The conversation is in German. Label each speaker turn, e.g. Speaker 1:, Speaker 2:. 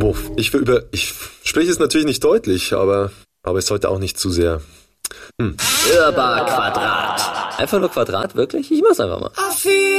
Speaker 1: Ich spreche es natürlich nicht deutlich, aber es sollte auch nicht zu sehr.
Speaker 2: Hörbar Quadrat.
Speaker 3: Einfach nur Quadrat, wirklich? Ich mach's einfach mal.